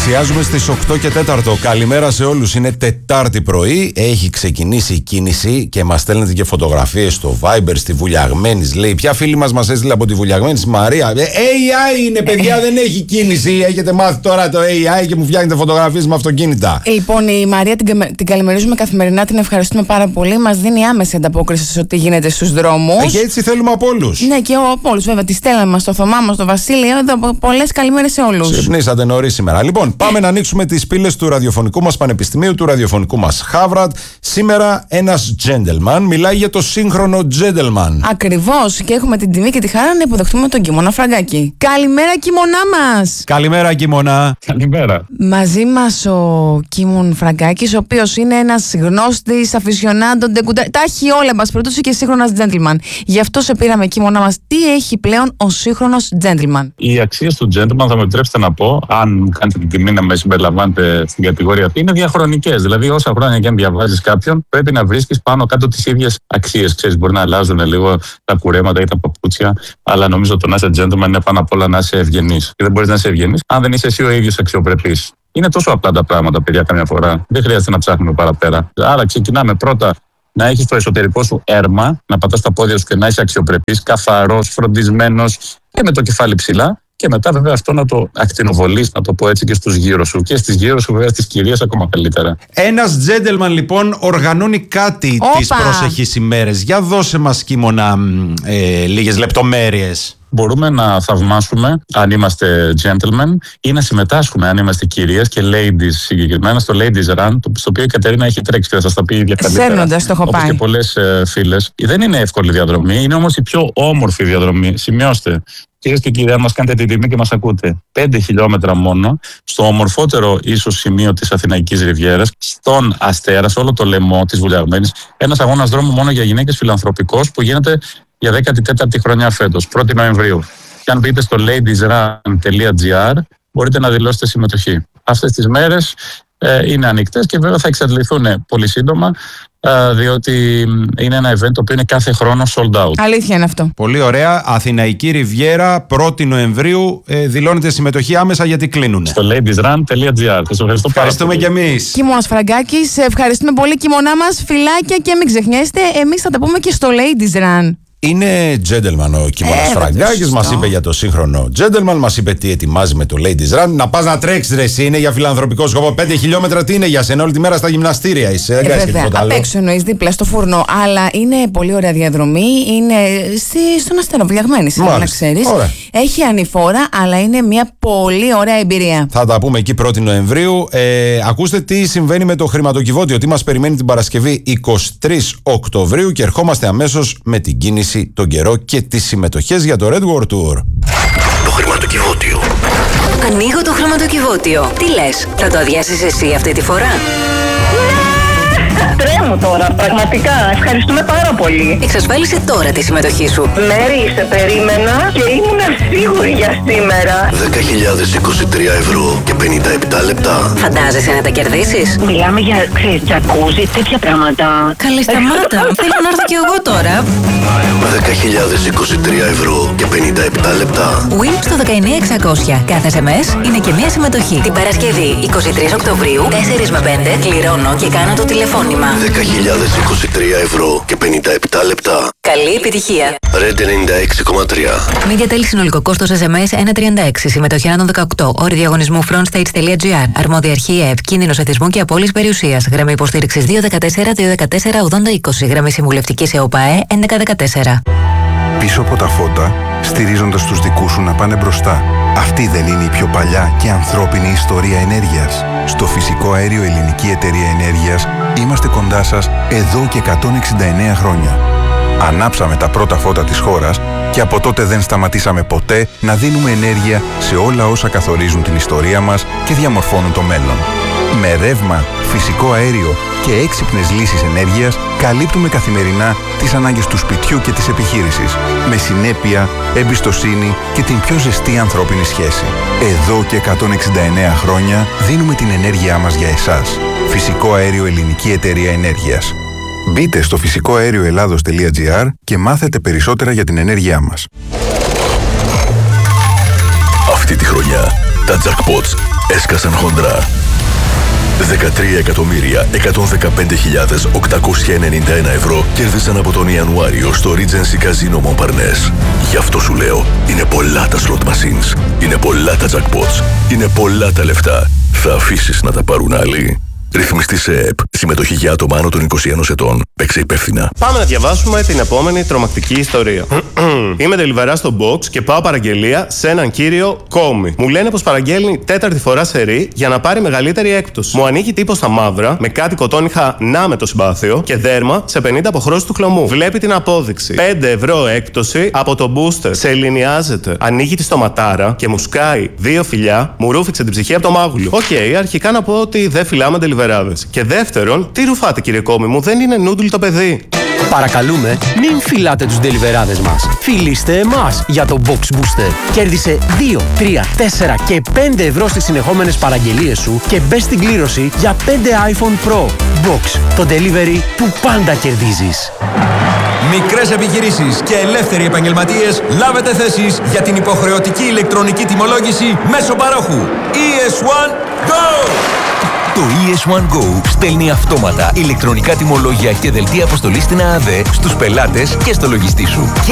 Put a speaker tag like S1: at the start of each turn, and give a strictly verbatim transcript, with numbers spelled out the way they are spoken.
S1: Πλησιάζουμε στις οκτώ και τέσσερα. Καλημέρα σε όλους. Είναι Τετάρτη πρωί. Έχει ξεκινήσει η κίνηση και μας στέλνετε και φωτογραφίες στο Viber στη Βουλιαγμένης. Λέει, ποια φίλη μας μας έστειλε από τη Βουλιαγμένης? Μαρία. Ε, έι άι είναι, παιδιά, δεν έχει κίνηση. Έχετε μάθει τώρα το έι άι και μου φτιάχνετε φωτογραφίες με αυτοκίνητα.
S2: Λοιπόν, η Μαρία την, την καλημερίζουμε καθημερινά. Την ευχαριστούμε πάρα πολύ. Μας δίνει άμεση ανταπόκριση σε ό,τι γίνεται στους δρόμους.
S1: Και έτσι θέλουμε από όλους.
S2: Ναι, και από όλους, βέβαια. Τη στέλναμε μας, στο Θωμά μας, στο Βασίλειο. Πολλές καλημέρες σε όλους.
S1: Ξυπνήσατε νωρίς σήμερα. Λοιπόν, πάμε να ανοίξουμε τις πύλες του ραδιοφωνικού μας πανεπιστημίου, του ραδιοφωνικού μας Χάβραντ. Σήμερα ένας gentleman μιλάει για το σύγχρονο gentleman.
S2: Ακριβώς. Και έχουμε την τιμή και τη χαρά να υποδεχτούμε τον Κίμωνα Φραγκάκη. Καλημέρα, Κίμωνά μας.
S1: Καλημέρα, Κίμωνα.
S3: Καλημέρα.
S2: Μαζί μας ο Κίμων Φραγκάκης, ο οποίος είναι ένας γνώστης, αφισιονάντο, ντεκουτέ. Τα έχει όλα, εν πάση περιπτώσει, και σύγχρονας gentleman. Γι' αυτό σε πήραμε, Κίμωνα μας. Τι έχει πλέον ο σύγχρονος gentleman?
S3: Οι αξίες του gentleman, θα με επιτρέψετε να πω, αν κάνετε την τιμή να με συμπεριλαμβάνετε στην κατηγορία αυτή, είναι διαχρονικές. Δηλαδή, όσα χρόνια και αν διαβάζεις κάποιον, πρέπει να βρίσκεις πάνω κάτω τις ίδιες αξίες. Ξέρεις, μπορεί να αλλάζουν λίγο τα κουρέματα ή τα παπούτσια, αλλά νομίζω το να είσαι gentleman είναι πάνω απ' όλα να είσαι ευγενής. Και δεν μπορείς να είσαι ευγενής αν δεν είσαι εσύ ο ίδιος αξιοπρεπής. Είναι τόσο απλά τα πράγματα, παιδιά, καμιά φορά. Δεν χρειάζεται να ψάχνουμε παραπέρα. Άρα, ξεκινάμε πρώτα να έχεις το εσωτερικό σου έρμα, να πατάς τα πόδια σου και να είσαι αξιοπρεπής, καθαρός, φροντισμένος και με το κεφάλι ψηλά. Και μετά, βέβαια, αυτό να το ακτινοβολείς, να το πω έτσι, και στους γύρω σου. Και στις γύρω σου, βέβαια, στις κυρίες ακόμα καλύτερα.
S1: Ένας gentleman, λοιπόν, οργανώνει κάτι τις προσεχείς ημέρες. Για δώσε μας, Κίμωνα, ε, λίγες λεπτομέρειες.
S3: Μπορούμε να θαυμάσουμε αν είμαστε gentlemen ή να συμμετάσχουμε αν είμαστε κυρίες και ladies, συγκεκριμένα στο Ladies Run, στο οποίο η Κατερίνα έχει τρέξει και θα σας τα πει ίδια καλύτερα.
S2: Σέρνοντας το έχω πάει.
S3: Όπως και πολλές ε, φίλες. Δεν είναι εύκολη διαδρομή, είναι όμως η πιο όμορφη διαδρομή. Σημειώστε. Κυρίες και κύριοι, αν μας κάνετε την τιμή και μας ακούτε, πέντε χιλιόμετρα μόνο, στο ομορφότερο ίσως σημείο της Αθηναϊκής Ριβιέρας, στον Αστέρα, σε όλο το λαιμό της Βουλιαγμένης, ένας αγώνας δρόμου μόνο για γυναίκες, φιλανθρωπικός, που γίνεται για δέκατη τέταρτη χρονιά φέτος, πρώτη Νοεμβρίου. Και αν μπείτε στο ladies run τελεία gr, μπορείτε να δηλώσετε συμμετοχή. Αυτές τις μέρες ε, είναι ανοιχτές και βέβαια θα εξαντληθούν πολύ σύντομα, ε, διότι είναι ένα event το οποίο είναι κάθε χρόνο sold out.
S2: Αλήθεια είναι αυτό.
S1: Πολύ ωραία. Αθηναϊκή Ριβιέρα, πρώτη Νοεμβρίου. Ε, δηλώνετε συμμετοχή άμεσα γιατί κλείνουνε.
S3: Στο ladies run τελεία gr. Σας ευχαριστώ.
S1: Ευχαριστούμε κι εμείς.
S2: Κίμωνας Φραγκάκης, ευχαριστούμε πολύ, Κίμωνά μας. Φιλάκια και μην ξεχνιέστε, εμείς θα τα πούμε και στο Ladies Run.
S1: Είναι gentleman ο Κίμωνας ε, Φραγκάκης, μας είπε για το σύγχρονο gentleman, μας είπε τι ετοιμάζει με το Ladies Run. Να πας να τρέξεις, ρε, εσύ, είναι για φιλανθρωπικό σκοπό. Πέντε χιλιόμετρα τι είναι για σένα, όλη τη μέρα στα γυμναστήρια είσαι.
S2: Ε, βέβαια, απ' έξω εννοείς, δίπλα στο φούρνο. Αλλά είναι πολύ ωραία διαδρομή. Είναι στη, στον Αστέρα, Βουλιαγμένης, να ξέρεις. Έχει ανηφόρα, αλλά είναι μια πολύ ωραία εμπειρία.
S1: Θα τα πούμε εκεί πρώτη Νοεμβρίου. Ε, ακούστε τι συμβαίνει με το χρηματοκιβώτιο. Τι μας περιμένει την Παρασκευή εικοστή τρίτη Οκτωβρίου και ερχόμαστε αμέσως με την κίνηση, τον καιρό και τις συμμετοχές για το Red World Tour.
S4: Το χρηματοκιβώτιο.
S5: Ανοίγω το χρηματοκιβώτιο. Τι λες, θα το αδειάσεις εσύ αυτή τη φορά?
S6: Τρέμω τώρα, πραγματικά. Ευχαριστούμε πάρα πολύ.
S5: Εξασφάλισε τώρα τη συμμετοχή σου.
S6: Μέρη, σε περίμενα και ήμουν σίγουρη για σήμερα.
S4: δέκα χιλιάδες είκοσι τρία ευρώ και πενήντα επτά λεπτά.
S5: Φαντάζεσαι να τα κερδίσεις?
S6: Μιλάμε για, ξέρεις, τζακούζι, τέτοια πράγματα.
S5: Καλή, σταμάτα. Θέλω να έρθω κι εγώ τώρα.
S4: δέκα χιλιάδες είκοσι τρία ευρώ και πενήντα επτά λεπτά.
S5: Win στο δεκαεννιά εξακόσια. Κάθε ες εμ ες είναι και μία συμμετοχή. Την Παρασκευή εικοστή τρίτη Οκτωβρίου, τέσσερα με πέντε, κληρώνω και κάνω το τηλεφώνημα.
S4: δέκα χιλιάδες είκοσι τρία ευρώ και πενήντα επτά λεπτά.
S5: Καλή επιτυχία.
S4: Red ενενήντα έξι κόμμα τρία.
S5: Media τέλη συνολικό κόστος ες εμ ες ένα τριάντα έξι. Συμμετοχή άνω δεκαοκτώ. Όροι διαγωνισμού frontstage τελεία gr. Αρμόδια αρχή ΕΕΠ. Κίνδυνος εθισμού και απώλειας περιουσίας. Γραμμή υποστήριξης δύο ένα τέσσερα δύο ένα τέσσερα ογδόντα είκοσι. Γραμμή συμβουλευτικής ΕΟΠΑΕ έντεκα δεκατέσσερα.
S7: Πίσω από τα φώτα, στηρίζοντας τους δικούς σου να πάνε μπροστά. Αυτή δεν είναι η πιο παλιά και ανθρώπινη ιστορία ενέργειας? Στο Φυσικό Αέριο Ελληνική Εταιρεία Ενέργειας είμαστε κοντά σας εδώ και εκατόν εξήντα εννέα χρόνια. Ανάψαμε τα πρώτα φώτα της χώρας και από τότε δεν σταματήσαμε ποτέ να δίνουμε ενέργεια σε όλα όσα καθορίζουν την ιστορία μας και διαμορφώνουν το μέλλον. Με ρεύμα, φυσικό αέριο και έξυπνες λύσεις ενέργειας καλύπτουμε καθημερινά τις ανάγκες του σπιτιού και της επιχείρησης, με συνέπεια, εμπιστοσύνη και την πιο ζεστή ανθρώπινη σχέση. Εδώ και εκατόν εξήντα εννέα χρόνια δίνουμε την ενέργειά μας για εσάς. Φυσικό Αέριο Ελληνική Εταιρεία Ενέργειας. Μπείτε στο φυσικό αέριο ελλάδος τελεία gr και μάθετε περισσότερα για την ενέργειά μας.
S4: Αυτή τη χρονιά Τα jackpots έσκασαν χοντρά. δεκατρία εκατομμύρια εκατόν δεκαπέντε χιλιάδες οκτακόσια ενενήντα ένα ευρώ κέρδισαν από τον Ιανουάριο στο Regency Casino Montparnasse. Γι' αυτό σου λέω, είναι πολλά τα slot machines, είναι πολλά τα jackpots, είναι πολλά τα λεφτά. Θα αφήσεις να τα πάρουν άλλοι? Ρυθμιστή σε ΕΕΠ. Συμμετοχή για άτομα άνω των είκοσι ένα ετών. Παίξε υπεύθυνα.
S8: Πάμε να διαβάσουμε την επόμενη τρομακτική ιστορία. Είμαι τελιβερά στο box και πάω παραγγελία σε έναν κύριο Κόμι. Μου λένε πως παραγγέλνει τέταρτη φορά σερί για να πάρει μεγαλύτερη έκπτωση. Μου ανοίγει τύπο στα μαύρα με κάτι κοτόνιχα να με το συμπάθειο και δέρμα σε πενήντα αποχρώσεις του χλωμού. Βλέπει την απόδειξη. πέντε ευρώ έκπτωση από το booster. Σε ελληνιάζεται. Ανοίγει τη στοματάρα και μου σκάει δύο φιλιά. Μου ρούφηξε την ψυχή από το μάγουλο. Οκ, okay, αρχικά να πω ότι δεν φυλάμε τελιβερά. Και δεύτερον, τι ρουφάτε κύριε Κόμι μου, δεν είναι νούντλ το παιδί.
S9: Παρακαλούμε, μην φυλάτε τους ντελιβεράδες μας. Φιλήστε εμάς για το Box Booster. Κέρδισε δύο, τρία, τέσσερα και πέντε ευρώ στις συνεχόμενες παραγγελίες σου και μπες στην κλήρωση για πέντε iPhone Pro. Box, το delivery που πάντα κερδίζεις.
S10: Μικρές επιχειρήσεις και ελεύθεροι επαγγελματίες, λάβετε θέσεις για την υποχρεωτική ηλεκτρονική τιμολόγηση μέσω παρόχου. ι ες ουάν Go!
S11: Το ι ες ουάν Go στέλνει αυτόματα ηλεκτρονικά τιμολόγια και δελτία αποστολής στην ΑΑΔ στους πελάτες και στο λογιστή σου. Και